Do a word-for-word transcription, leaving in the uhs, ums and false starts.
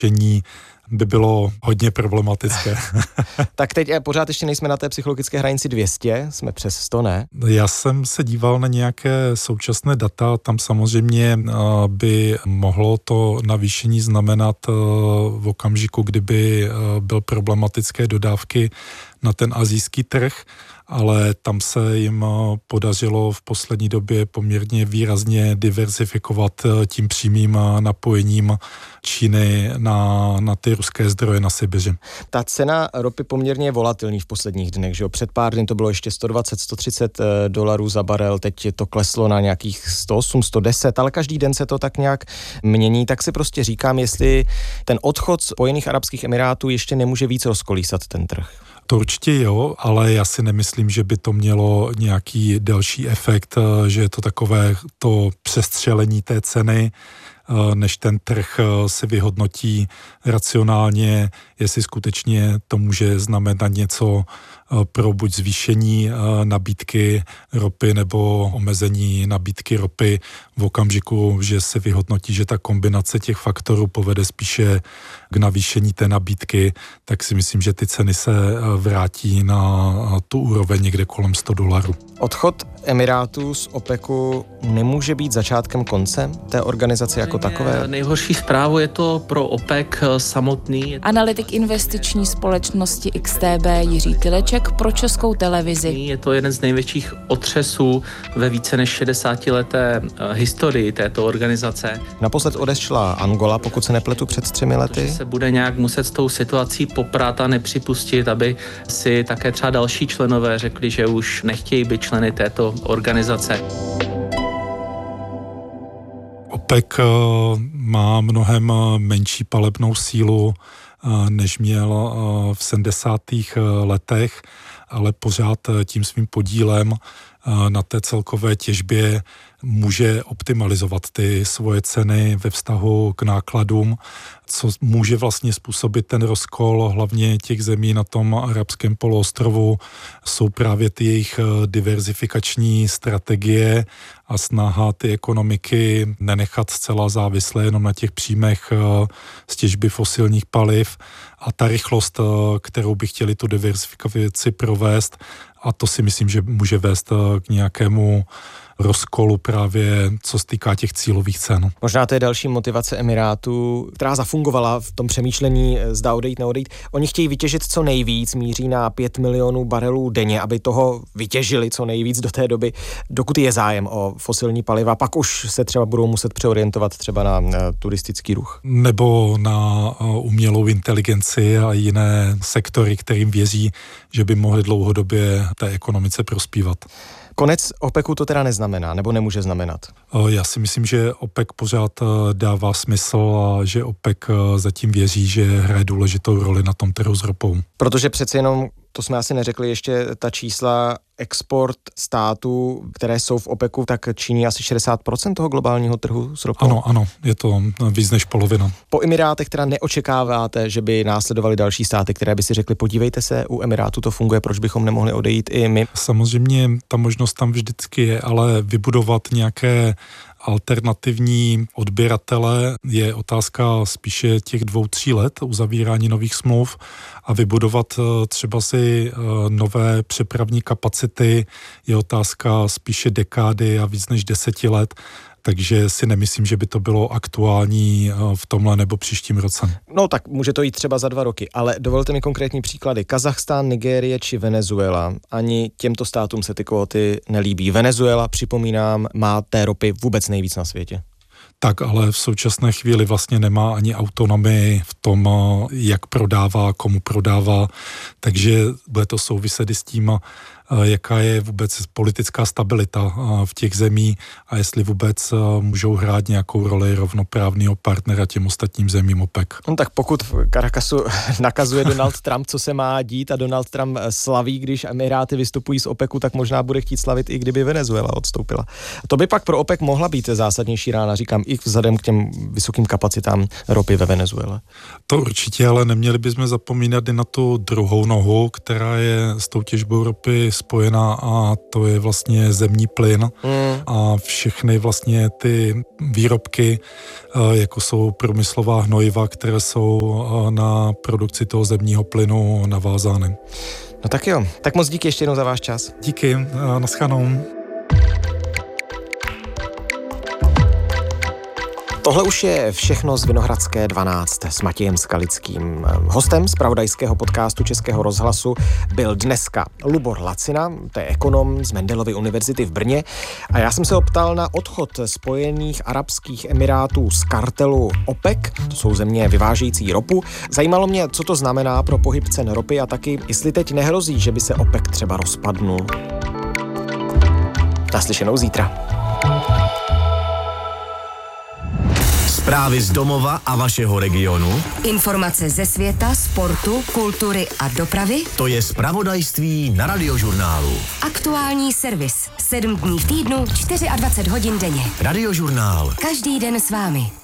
řešení by bylo hodně problematické. Tak teď pořád ještě nejsme na té psychologické hranici dvě stě, jsme přes sto, ne? Já jsem se díval na nějaké současné data, tam samozřejmě by mohlo to navýšení znamenat v okamžiku, kdyby byl problematické dodávky na ten asijský trh, ale tam se jim podařilo v poslední době poměrně výrazně diverzifikovat tím přímým napojením Číny na, na ty ruské zdroje na Sibiři. Ta cena ropy poměrně je volatilní v posledních dnech, že jo? Před pár dny to bylo ještě sto dvacet, sto třicet dolarů za barel, teď to kleslo na nějakých sto osm, sto deset, ale každý den se to tak nějak mění, tak si prostě říkám, jestli ten odchod z Spojených arabských emirátů ještě nemůže víc rozkolísat ten trh. To určitě jo, ale já si nemyslím, že by to mělo nějaký další efekt, že je to takové to přestřelení té ceny, než ten trh si vyhodnotí racionálně, jestli skutečně to může znamenat něco pro buď zvýšení nabídky ropy nebo omezení nabídky ropy v okamžiku, že se vyhodnotí, že ta kombinace těch faktorů povede spíše k navýšení té nabídky, tak si myslím, že ty ceny se vrátí na tu úroveň někde kolem sto dolarů. Odchod Emirátů z OPECu nemůže být začátkem konce té organizace jako takové? Nejhorší zprávu je to pro OPEC samotný. Analytik investiční společnosti X T B Jiří Tyleček pro Českou televizi. Je to jeden z největších otřesů ve více než šedesátileté historii této organizace. Naposled odešla Angola, pokud se nepletu, před třemi lety. Protože se bude nějak muset s tou situací poprat a nepřipustit, aby si také třeba další členové řekli, že už nechtějí být členy této organizace. OPEC má mnohem menší palebnou sílu, než měl v sedmdesátých letech, ale pořád tím svým podílem na té celkové těžbě může optimalizovat ty svoje ceny ve vztahu k nákladům, co může vlastně způsobit ten rozkol hlavně těch zemí na tom arabském poloostrovu, jsou právě ty jejich diverzifikační strategie a snaha ty ekonomiky nenechat zcela závislé jenom na těch příjmech z těžby fosilních paliv a ta rychlost, kterou by chtěli tu diverzifikaci provést, a to si myslím, že může vést k nějakému rozkolu právě, co se týká těch cílových cen. Možná to je další motivace Emirátů, která zafungovala v tom přemýšlení, zda odejít, neodejít. Oni chtějí vytěžit co nejvíc, míří na pět milionů barelů denně, aby toho vytěžili co nejvíc do té doby, dokud je zájem o fosilní paliva, pak už se třeba budou muset přeorientovat třeba na, na turistický ruch. Nebo na umělou inteligenci a jiné sektory, kterým věří, že by mohly dlouhodobě té ekonomice prospívat. Konec OPECu to teda neznamená, nebo nemůže znamenat? Já si myslím, že OPEC pořád dává smysl a že OPEC zatím věří, že hraje důležitou roli na tom trhu s ropou. Protože přeci jenom, to jsme asi neřekli ještě, ta čísla export států, které jsou v OPECu, tak činí asi šedesát procent toho globálního trhu s ropou. Ano, ano, je to víc než polovina. Po Emirátech teda neočekáváte, že by následovaly další státy, které by si řekly, podívejte se, u Emirátu to funguje, proč bychom nemohli odejít i my? Samozřejmě ta možnost tam vždycky je, ale vybudovat nějaké alternativní odběratele je otázka spíše těch dvou, tří let uzavírání nových smluv a vybudovat třeba si nové přepravní kapacity je otázka spíše dekády a víc než deseti let. Takže si nemyslím, že by to bylo aktuální v tomhle nebo příštím roce. No tak může to jít třeba za dva roky, ale dovolte mi konkrétní příklady. Kazachstán, Nigérie či Venezuela. Ani těmto státům se ty kvóty nelíbí. Venezuela, připomínám, má té ropy vůbec nejvíc na světě. Tak, ale v současné chvíli vlastně nemá ani autonomii v tom, jak prodává, komu prodává, takže bude to souviset i s tím, jaká je vůbec politická stabilita v těch zemí a jestli vůbec můžou hrát nějakou roli rovnoprávného partnera těm ostatním zemím OPEC. No tak pokud v Caracasu nakazuje Donald Trump, co se má dít a Donald Trump slaví, když Emiráty vystupují z OPECu, tak možná bude chtít slavit i kdyby Venezuela odstoupila. To by pak pro OPEC mohla být zásadnější rána, říkám, i vzhledem k těm vysokým kapacitám ropy ve Venezuele. To určitě, ale neměli bychom zapomínat i na tu druhou nohu, která je s tou těžbou ropy spojena a to je vlastně zemní plyn mm. a všechny vlastně ty výrobky, jako jsou průmyslová hnojiva, které jsou na produkci toho zemního plynu navázány. No tak jo, tak moc díky ještě jednou za váš čas. Díky, naschledanou. Tohle už je všechno z Vinohradské dvanáct s Matějem Skalickým. Hostem z zpravodajského podcastu Českého rozhlasu byl dneska Lubor Lacina, to je ekonom z Mendelovy univerzity v Brně. A já jsem se optal na odchod Spojených arabských emirátů z kartelu OPEC, to jsou země vyvážející ropu. Zajímalo mě, co to znamená pro pohyb cen ropy a taky, jestli teď nehrozí, že by se OPEC třeba rozpadnul. Naslyšenou zítra. Zprávy z domova a vašeho regionu. Informace ze světa, sportu, kultury a dopravy. To je zpravodajství na Radiožurnálu. Aktuální servis. Sedm dní v týdnu, dvacet čtyři hodin denně. Radiožurnál. Každý den s vámi.